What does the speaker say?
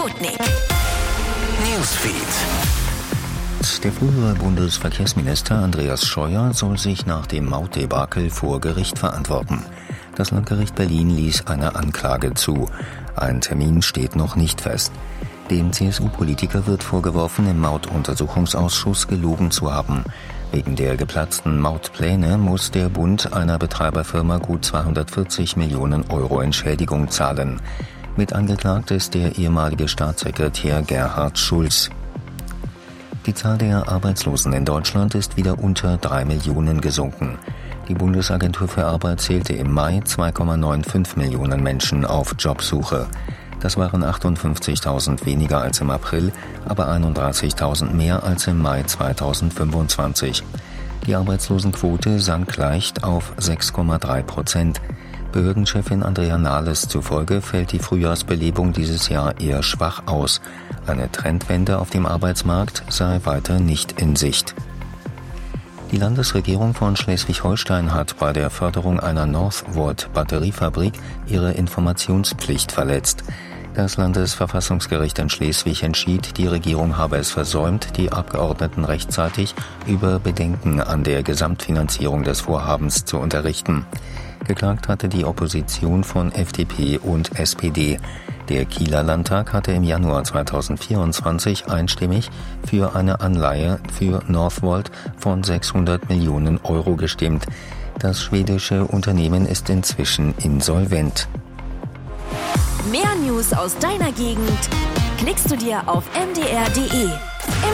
Sputnik Newsfeed. Der frühere Bundesverkehrsminister Andreas Scheuer soll sich nach dem Mautdebakel vor Gericht verantworten. Das Landgericht Berlin ließ eine Anklage zu. Ein Termin steht noch nicht fest. Dem CSU-Politiker wird vorgeworfen, im Mautuntersuchungsausschuss gelogen zu haben. Wegen der geplatzten Mautpläne muss der Bund einer Betreiberfirma gut 240 Millionen Euro Entschädigung zahlen. Mit angeklagt ist der ehemalige Staatssekretär Gerhard Schulz. Die Zahl der Arbeitslosen in Deutschland ist wieder unter 3 Millionen gesunken. Die Bundesagentur für Arbeit zählte im Mai 2,95 Millionen Menschen auf Jobsuche. Das waren 58.000 weniger als im April, aber 31.000 mehr als im Mai 2025. Die Arbeitslosenquote sank leicht auf 6,3%. Behördenchefin Andrea Nahles zufolge fällt die Frühjahrsbelebung dieses Jahr eher schwach aus. Eine Trendwende auf dem Arbeitsmarkt sei weiter nicht in Sicht. Die Landesregierung von Schleswig-Holstein hat bei der Förderung einer Northvolt-Batteriefabrik ihre Informationspflicht verletzt. Das Landesverfassungsgericht in Schleswig entschied, die Regierung habe es versäumt, die Abgeordneten rechtzeitig über Bedenken an der Gesamtfinanzierung des Vorhabens zu unterrichten. Geklagt hatte die Opposition von FDP und SPD. Der Kieler Landtag hatte im Januar 2024 einstimmig für eine Anleihe für Northvolt von 600 Millionen Euro gestimmt. Das schwedische Unternehmen ist inzwischen insolvent. Mehr News aus deiner Gegend klickst du dir auf mdr.de.